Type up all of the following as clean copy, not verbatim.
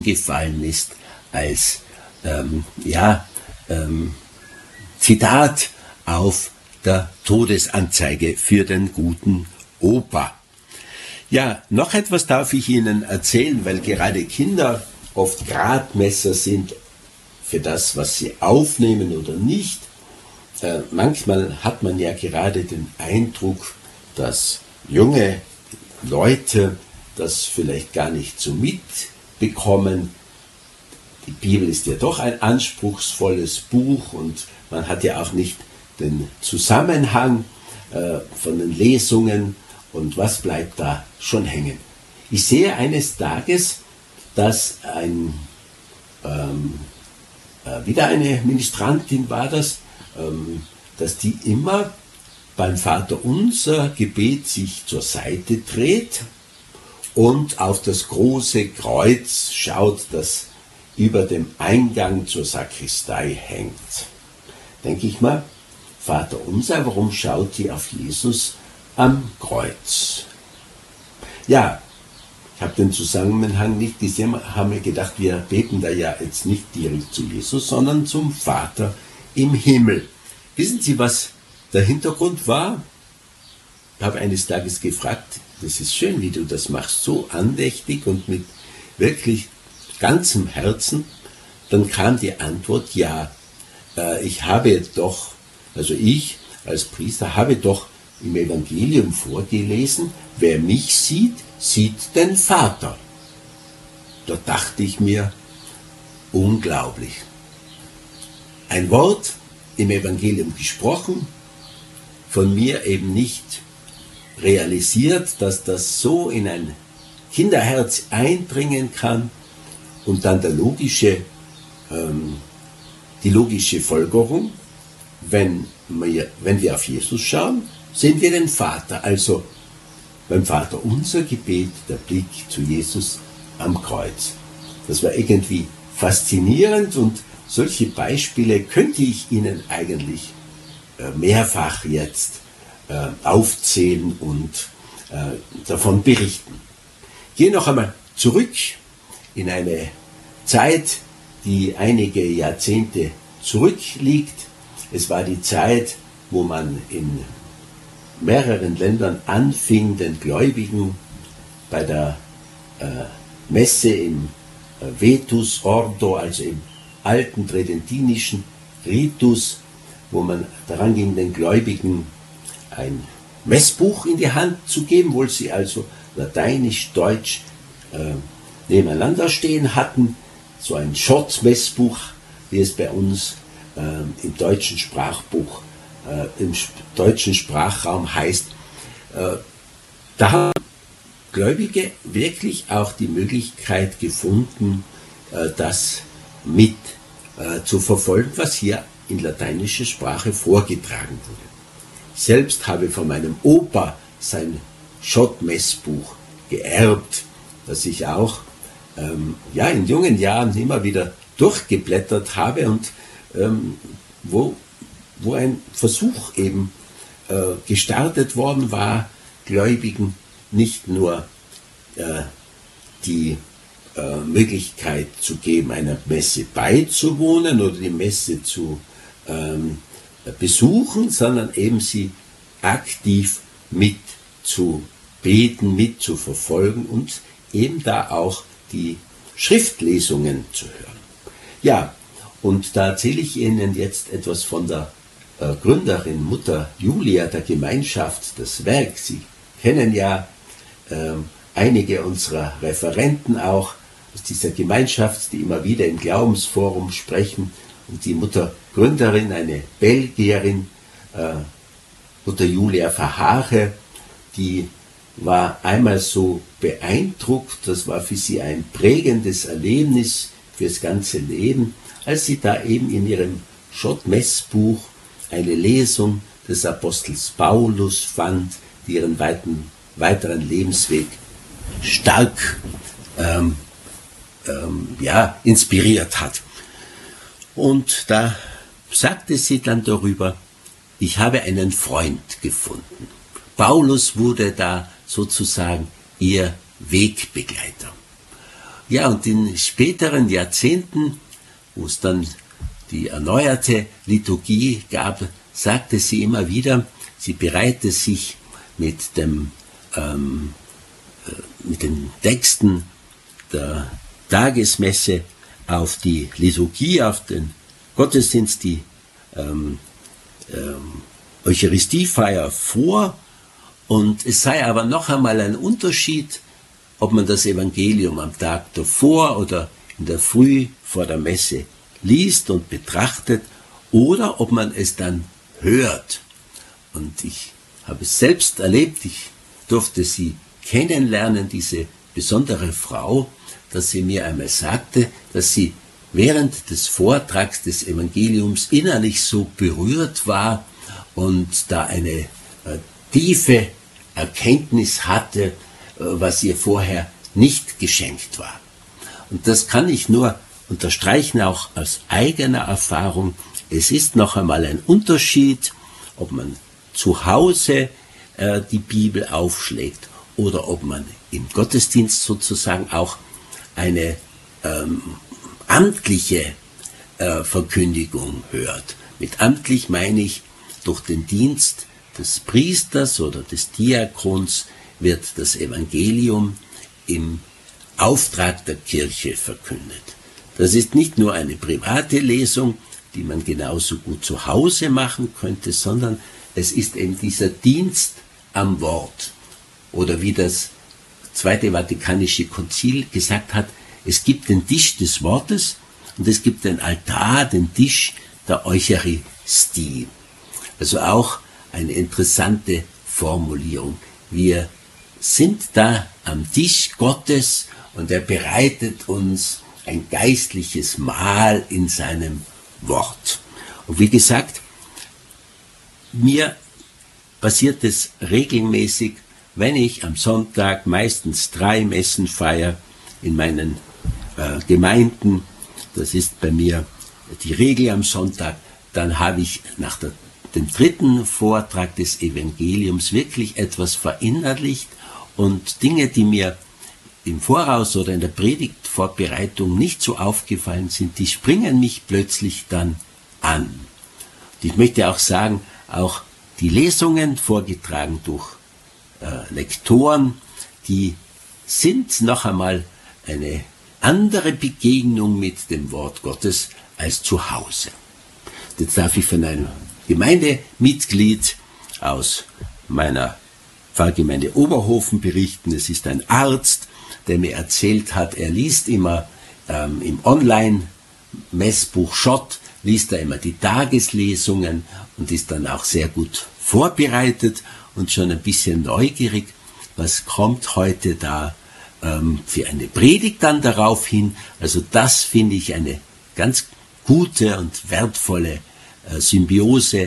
gefallen ist als Zitat auf der Todesanzeige für den guten Opa. Ja, noch etwas darf ich Ihnen erzählen, weil gerade Kinder oft Gradmesser sind für das, was sie aufnehmen oder nicht. Manchmal hat man ja gerade den Eindruck, dass junge Leute das vielleicht gar nicht so mitbekommen. Die Bibel ist ja doch ein anspruchsvolles Buch und man hat ja auch nicht den Zusammenhang von den Lesungen und was bleibt da schon hängen. Ich sehe eines Tages, dass wieder eine Ministrantin war das, dass die immer beim Vaterunser Gebet sich zur Seite dreht und auf das große Kreuz schaut, das über dem Eingang zur Sakristei hängt. Denke ich mal, Vaterunser, warum schaut sie auf Jesus am Kreuz? Ja, ich habe den Zusammenhang nicht gesehen, haben mir gedacht, wir beten da ja jetzt nicht direkt zu Jesus, sondern zum Vater im Himmel. Wissen Sie, was der Hintergrund war? Ich habe eines Tages gefragt, das ist schön, wie du das machst, so andächtig und mit wirklich ganzem Herzen. Dann kam die Antwort, ja, ich als Priester habe doch im Evangelium vorgelesen, wer mich sieht, sieht den Vater. Da dachte ich mir, unglaublich. Ein Wort im Evangelium gesprochen, von mir eben nicht realisiert, dass das so in ein Kinderherz eindringen kann und dann die logische Folgerung, wenn wir auf Jesus schauen, sehen wir den Vater. Also beim Vater unser Gebet, der Blick zu Jesus am Kreuz. Das war irgendwie faszinierend und solche Beispiele könnte ich Ihnen eigentlich mehrfach jetzt aufzählen und davon berichten. Ich gehe noch einmal zurück in eine Zeit, die einige Jahrzehnte zurückliegt. Es war die Zeit, wo man in mehreren Ländern anfing, den Gläubigen bei der Messe im Vetus Ordo, also im alten tridentinischen Ritus, wo man daran ging, den Gläubigen ein Messbuch in die Hand zu geben, wo sie also Lateinisch, Deutsch nebeneinander stehen hatten, so ein Schott-Messbuch, wie es bei uns im deutschen Sprachbuch, im deutschen Sprachraum heißt. Da haben Gläubige wirklich auch die Möglichkeit gefunden, das mit zu verfolgen, was hier in lateinischer Sprache vorgetragen wurde. Ich selbst habe von meinem Opa sein Schott-Messbuch geerbt, das ich auch in jungen Jahren immer wieder durchgeblättert habe und wo ein Versuch eben gestartet worden war, Gläubigen nicht nur die Möglichkeit zu geben, einer Messe beizuwohnen oder die Messe zu besuchen, sondern eben sie aktiv mit zu beten, mit zu verfolgen und eben da auch die Schriftlesungen zu hören. Ja, und da erzähle ich Ihnen jetzt etwas von der Gründerin Mutter Julia der Gemeinschaft Das Werk. Sie kennen ja einige unserer Referenten auch aus dieser Gemeinschaft, die immer wieder im Glaubensforum sprechen. Und die Muttergründerin, eine Belgierin, Mutter Julia Verhaare, die war einmal so beeindruckt, das war für sie ein prägendes Erlebnis fürs ganze Leben, als sie da eben in ihrem Schott-Messbuch eine Lesung des Apostels Paulus fand, die ihren weiteren Lebensweg stark inspiriert hat. Und da sagte sie dann darüber, ich habe einen Freund gefunden. Paulus wurde da sozusagen ihr Wegbegleiter. Ja, und in späteren Jahrzehnten, wo es dann die erneuerte Liturgie gab, sagte sie immer wieder, sie bereite sich mit den Texten der Tagesmesse auf die Liturgie, auf den Gottesdienst, die Eucharistiefeier vor. Und es sei aber noch einmal ein Unterschied, ob man das Evangelium am Tag davor oder in der Früh vor der Messe liest und betrachtet oder ob man es dann hört. Und ich habe es selbst erlebt, ich durfte sie kennenlernen, diese besondere Frau, dass sie mir einmal sagte, dass sie während des Vortrags des Evangeliums innerlich so berührt war und da eine tiefe Erkenntnis hatte, was ihr vorher nicht geschenkt war. Und das kann ich nur unterstreichen, auch aus eigener Erfahrung. Es ist noch einmal ein Unterschied, ob man zu Hause die Bibel aufschlägt oder ob man im Gottesdienst sozusagen auch eine amtliche Verkündigung hört. Mit amtlich meine ich, durch den Dienst des Priesters oder des Diakons wird das Evangelium im Auftrag der Kirche verkündet. Das ist nicht nur eine private Lesung, die man genauso gut zu Hause machen könnte, sondern es ist eben dieser Dienst am Wort. Oder wie das Zweite Vatikanische Konzil gesagt hat, es gibt den Tisch des Wortes und es gibt den Altar, den Tisch der Eucharistie. Also auch eine interessante Formulierung. Wir sind da am Tisch Gottes und er bereitet uns ein geistliches Mahl in seinem Wort. Und wie gesagt, mir passiert es regelmäßig, wenn ich am Sonntag meistens 3 Messen feiere in meinen Gemeinden, das ist bei mir die Regel am Sonntag, dann habe ich nach dem 3. Vortrag des Evangeliums wirklich etwas verinnerlicht und Dinge, die mir im Voraus oder in der Predigtvorbereitung nicht so aufgefallen sind, die springen mich plötzlich dann an. Und ich möchte auch sagen, auch die Lesungen, vorgetragen durch Lektoren, die sind noch einmal eine andere Begegnung mit dem Wort Gottes als zu Hause. Jetzt darf ich von einem Gemeindemitglied aus meiner Pfarrgemeinde Oberhofen berichten. Es ist ein Arzt, der mir erzählt hat, er liest immer im Online-Messbuch Schott, liest er immer die Tageslesungen und ist dann auch sehr gut vorbereitet und schon ein bisschen neugierig, was kommt heute da für eine Predigt dann darauf hin. Also das finde ich eine ganz gute und wertvolle Symbiose,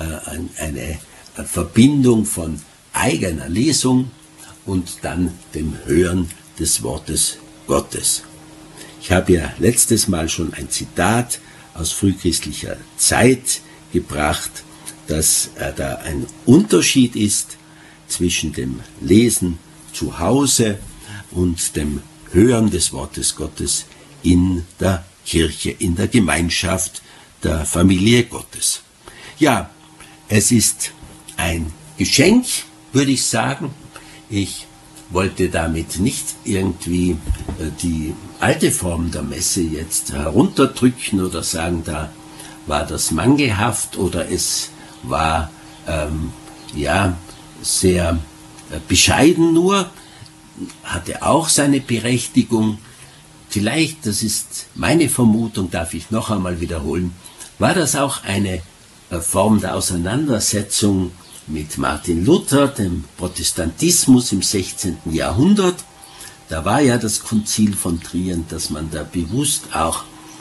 eine Verbindung von eigener Lesung und dann dem Hören des Wortes Gottes. Ich habe ja letztes Mal schon ein Zitat aus frühchristlicher Zeit gebracht, dass da ein Unterschied ist zwischen dem Lesen zu Hause und dem Hören des Wortes Gottes in der Kirche, in der Gemeinschaft der Familie Gottes. Ja, es ist ein Geschenk, würde ich sagen. Ich wollte damit nicht irgendwie die alte Form der Messe jetzt herunterdrücken oder sagen, da war das mangelhaft oder es war sehr bescheiden nur, hatte auch seine Berechtigung. Vielleicht, das ist meine Vermutung, darf ich noch einmal wiederholen, war das auch eine Form der Auseinandersetzung mit Martin Luther, dem Protestantismus im 16. Jahrhundert. Da war ja das Konzil von Trient, dass man da bewusst auch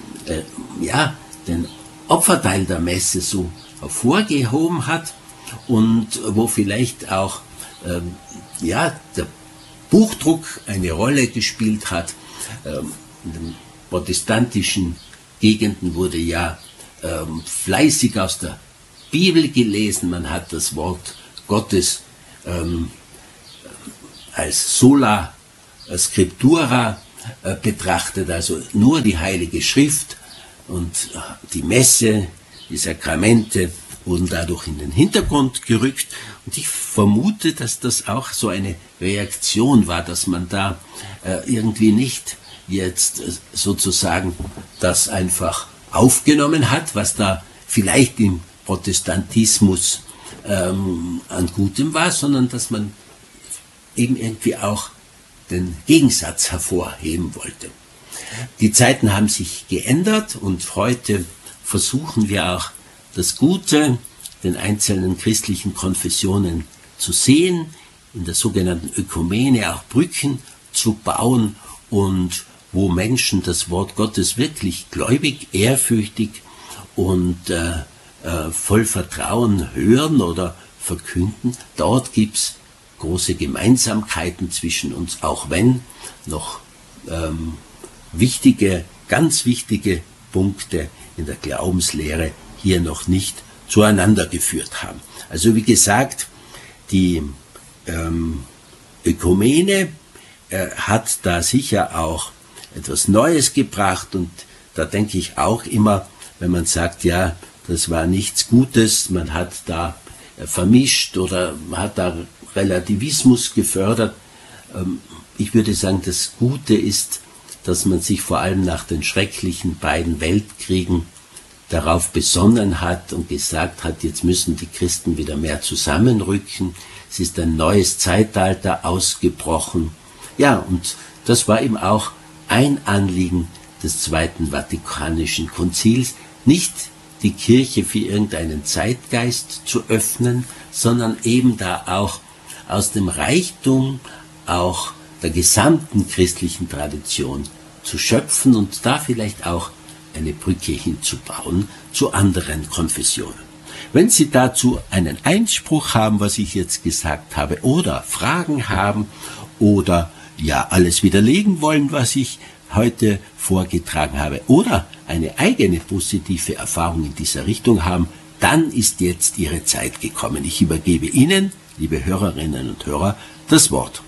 den Opferteil der Messe so hervorgehoben hat und wo vielleicht auch der Buchdruck eine Rolle gespielt hat. In den protestantischen Gegenden wurde ja fleißig aus der Bibel gelesen, man hat das Wort Gottes als Sola Scriptura betrachtet, also nur die Heilige Schrift und die Messe, die Sakramente wurden dadurch in den Hintergrund gerückt. Und ich vermute, dass das auch so eine Reaktion war, dass man da irgendwie nicht jetzt sozusagen das einfach aufgenommen hat, was da vielleicht im Protestantismus an Gutem war, sondern dass man eben irgendwie auch den Gegensatz hervorheben wollte. Die Zeiten haben sich geändert und heute versuchen wir auch das Gute den einzelnen christlichen Konfessionen zu sehen, in der sogenannten Ökumene auch Brücken zu bauen und wo Menschen das Wort Gottes wirklich gläubig, ehrfürchtig und voll Vertrauen hören oder verkünden. Dort gibt's große Gemeinsamkeiten zwischen uns, auch wenn noch ganz wichtige Punkte in der Glaubenslehre hier noch nicht zueinander geführt haben. Also wie gesagt, die Ökumene hat da sicher auch etwas Neues gebracht und da denke ich auch immer, wenn man sagt, ja, das war nichts Gutes, man hat da vermischt oder man hat da Relativismus gefördert. Ich würde sagen, das Gute ist, dass man sich vor allem nach den schrecklichen beiden Weltkriegen darauf besonnen hat und gesagt hat, jetzt müssen die Christen wieder mehr zusammenrücken. Es ist ein neues Zeitalter ausgebrochen. Ja, und das war eben auch ein Anliegen des Zweiten Vatikanischen Konzils, nicht die Kirche für irgendeinen Zeitgeist zu öffnen, sondern eben da auch aus dem Reichtum auch der gesamten christlichen Tradition zu schöpfen und da vielleicht auch eine Brücke hinzubauen zu anderen Konfessionen. Wenn Sie dazu einen Einspruch haben, was ich jetzt gesagt habe, oder Fragen haben oder ja alles widerlegen wollen, was ich heute vorgetragen habe, oder eine eigene positive Erfahrung in dieser Richtung haben, dann ist jetzt Ihre Zeit gekommen. Ich übergebe Ihnen, liebe Hörerinnen und Hörer, das Wort.